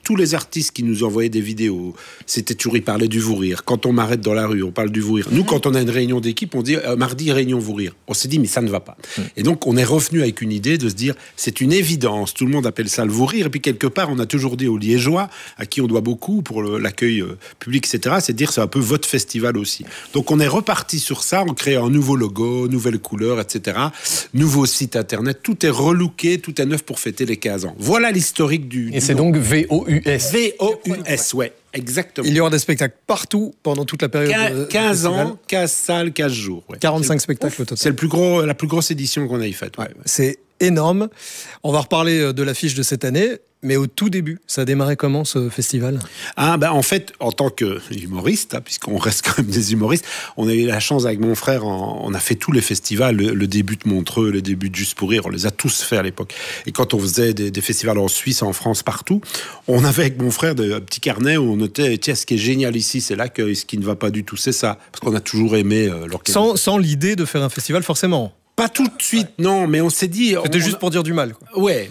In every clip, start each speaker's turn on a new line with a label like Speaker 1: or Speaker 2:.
Speaker 1: tous les artistes qui nous envoyaient des vidéos, c'était toujours, ils parlaient du Vous Rire. Quand on m'arrête dans la rue, on parle du Vous Rire. Nous, quand on a une réunion d'équipe, on dit mardi, réunion Vous Rire. On s'est dit, mais ça ne va pas. Et donc, on est revenu avec une idée de se dire, c'est une évidence. Tout le monde appelle ça le Vous Rire. Et puis, quelque part, on a toujours dit aux Liégeois, à qui on doit beaucoup pour l'accueil public, etc., c'est de dire, c'est un peu votre festival aussi. Donc, on est reparti sur ça, on crée un nouveau logo, nouvelles couleurs, etc., nouveau site internet. Tout est relooké, tout est neuf pour fêter les 15 ans. Voilà l'historique du...
Speaker 2: Et c'est donc VOUS.
Speaker 1: VOUS, ouais. Exactement.
Speaker 3: Il y aura des spectacles partout pendant toute la période.
Speaker 1: 15 ans, 15 salles, 15 jours. Ouais.
Speaker 3: 45 spectacles au total.
Speaker 1: C'est la plus grosse édition qu'on ait faite. Ouais.
Speaker 3: Ouais, c'est énorme. On va reparler de l'affiche de cette année. Mais au tout début, ça a démarré comment ce festival ?
Speaker 1: En fait, en tant qu'humoriste, puisqu'on reste quand même des humoristes, on a eu la chance avec mon frère, on a fait tous les festivals, le début de Montreux, le début de Juste pour Rire, on les a tous fait à l'époque. Et quand on faisait des festivals en Suisse, en France, partout, on avait avec mon frère un petit carnet où on notait, tiens, ce qui est génial ici, c'est l'accueil, ce qui ne va pas du tout, c'est ça. Parce qu'on a toujours aimé l'orchestre.
Speaker 3: Sans l'idée de faire un festival, forcément.
Speaker 1: Pas tout de suite, non, mais on s'est dit...
Speaker 3: C'était juste pour dire du mal, quoi.
Speaker 1: Ouais.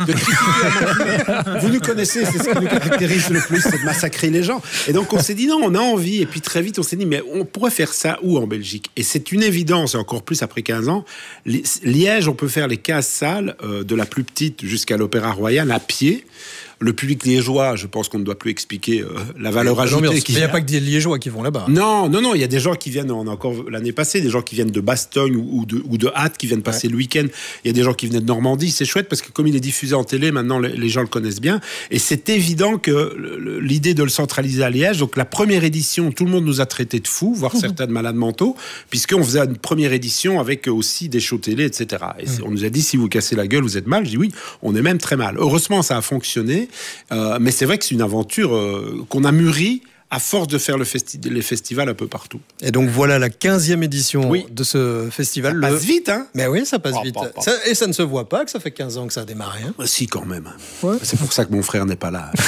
Speaker 1: Vous nous connaissez, c'est ce qui nous caractérise le plus, c'est de massacrer les gens. Et donc on s'est dit, non, on a envie. Et puis très vite, on s'est dit, mais on pourrait faire ça où en Belgique ? Et c'est une évidence, et encore plus après 15 ans. Liège, on peut faire les 15 salles, de la plus petite jusqu'à l'Opéra Royal, à pied. Le public liégeois, je pense qu'on ne doit plus expliquer la valeur ajoutée.
Speaker 3: Mais il n'y a pas que des Liégeois qui vont là-bas.
Speaker 1: Non, il y a des gens qui viennent, on a encore l'année passée, des gens qui viennent de Bastogne ou de Hâte, qui viennent passer le week-end. Il y a des gens qui venaient de Normandie. C'est chouette parce que comme il est diffusé en télé, maintenant les gens le connaissent bien. Et c'est évident que l'idée de le centraliser à Liège, donc la première édition, tout le monde nous a traités de fous, voire certains de malades mentaux, puisqu'on faisait une première édition avec aussi des shows télé, etc. Et on nous a dit, si vous cassez la gueule, vous êtes mal. Je dis oui, on est même très mal. Heureusement, ça a fonctionné. Mais c'est vrai que c'est une aventure qu'on a mûrie à force de faire les festivals un peu partout.
Speaker 3: Et donc voilà la 15e édition de ce festival.
Speaker 1: Ça passe vite, hein ?
Speaker 3: Mais oui, ça passe vite. Et ça ne se voit pas que ça fait 15 ans que ça a démarré. Hein.
Speaker 1: Si, quand même. Ouais. C'est pour ça que mon frère n'est pas là.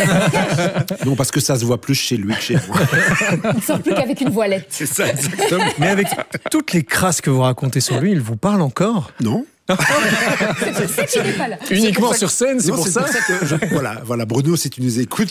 Speaker 1: Non, parce que ça se voit plus chez lui que chez moi.
Speaker 4: Il ne sort plus qu'avec une voilette.
Speaker 1: C'est ça, exactement.
Speaker 3: Mais avec toutes les crasses que vous racontez sur lui, il vous parle encore ?
Speaker 1: Non.
Speaker 4: C'est qu'il n'est pas là.
Speaker 2: Uniquement sur scène, c'est pour ça
Speaker 1: que voilà, Bruno, si tu nous écoutes.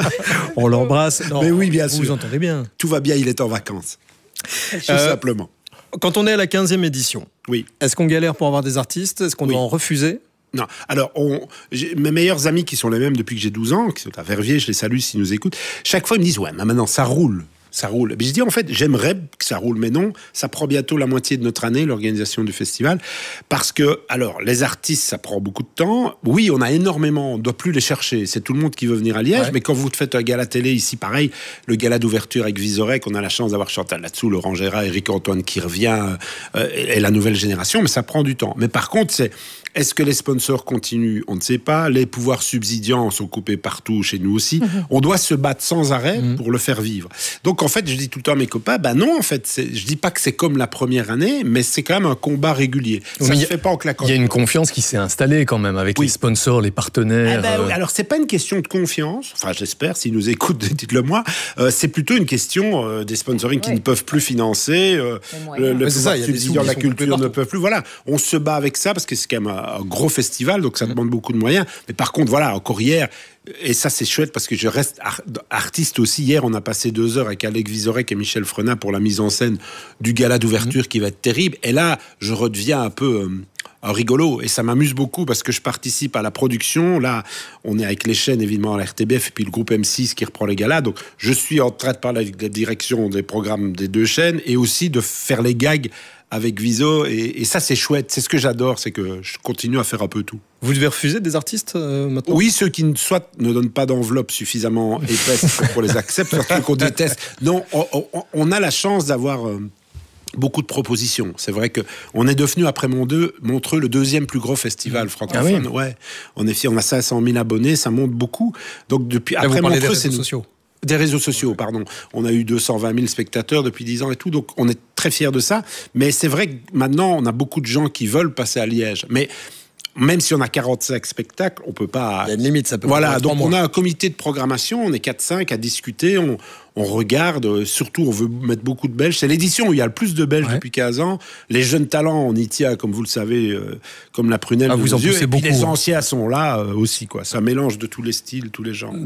Speaker 3: On l'embrasse. Non,
Speaker 1: mais oui, bien sûr.
Speaker 3: Vous entendez bien.
Speaker 1: Tout va bien, il est en vacances. Tout simplement.
Speaker 3: Quand on est à la 15e édition, est-ce qu'on galère pour avoir des artistes ? Est-ce qu'on doit en refuser ?
Speaker 1: Non. Alors, mes meilleurs amis qui sont les mêmes depuis que j'ai 12 ans, qui sont à Verviers, je les salue s'ils nous écoutent, chaque fois ils me disent, ouais, mais maintenant ça roule. Ça roule. Mais je dis, en fait, j'aimerais que ça roule, mais non, ça prend bientôt la moitié de notre année, l'organisation du festival, parce que, alors, les artistes, ça prend beaucoup de temps. Oui, on a énormément, on ne doit plus les chercher. C'est tout le monde qui veut venir à Liège, mais quand vous faites un gala télé ici, pareil, le gala d'ouverture avec Vizorek, on a la chance d'avoir Chantal Latsou, Laurent Gérard, Éric Antoine qui revient, et la nouvelle génération, mais ça prend du temps. Mais par contre, est-ce que les sponsors continuent ? On ne sait pas. Les pouvoirs subsidiants sont coupés partout, chez nous aussi. On doit se battre sans arrêt pour le faire vivre. Donc, en fait, je dis tout le temps à mes copains, non, en fait, je dis pas que c'est comme la première année, mais c'est quand même un combat régulier. Ça ne se fait pas en claquant.
Speaker 2: Il y a une confiance qui s'est installée quand même avec les sponsors, les partenaires.
Speaker 1: Alors, c'est pas une question de confiance. Enfin, j'espère, s'ils nous écoutent, dites-le moi. C'est plutôt une question des sponsoring qui ne peuvent plus financer. Le pouvoir subsidiant de la culture ne peuvent plus. Voilà, on se bat avec ça parce que c'est quand même un gros festival, donc ça demande beaucoup de moyens. Mais par contre, voilà, encore hier, et ça c'est chouette parce que je reste artiste aussi. Hier, on a passé 2 heures avec Alex Vizorek et Michel Frenat pour la mise en scène du gala d'ouverture qui va être terrible. Et là, je redeviens un peu rigolo et ça m'amuse beaucoup parce que je participe à la production. Là, on est avec les chaînes évidemment à la RTBF et puis le groupe M6 qui reprend les galas. Donc, je suis en train de parler avec la direction des programmes des 2 chaînes et aussi de faire les gags avec Viso, et ça c'est chouette, c'est ce que j'adore, c'est que je continue à faire un peu tout.
Speaker 3: Vous devez refuser des artistes maintenant ?
Speaker 1: Oui, ceux qui soit ne donnent pas d'enveloppe suffisamment épaisse pour qu'on les accepte, surtout qu'on déteste. Non, on a la chance d'avoir beaucoup de propositions. C'est vrai qu'on est devenu, après Montreux, le 2e plus gros festival francophone. Ah oui. Ouais. On est fiers, on a 500 000 abonnés, ça monte beaucoup. Donc depuis, après Montreux, c'est des réseaux sociaux, pardon. On a eu 220 000 spectateurs depuis 10 ans et tout, donc on est très fiers de ça. Mais c'est vrai que maintenant, on a beaucoup de gens qui veulent passer à Liège. Mais même si on a 45 spectacles, on peut pas...
Speaker 3: Il y a une limite, ça peut...
Speaker 1: Voilà, donc on a un comité de programmation, on est 4-5 à discuter, on regarde, surtout on veut mettre beaucoup de Belges. C'est l'édition où il y a le plus de Belges depuis 15 ans. Les jeunes talents, on y tient, comme vous le savez, comme la prunelle de
Speaker 3: vous en
Speaker 1: nos yeux.
Speaker 3: poussez beaucoup.
Speaker 1: Et les anciens sont là aussi, quoi. Ça mélange de tous les styles, tous les genres.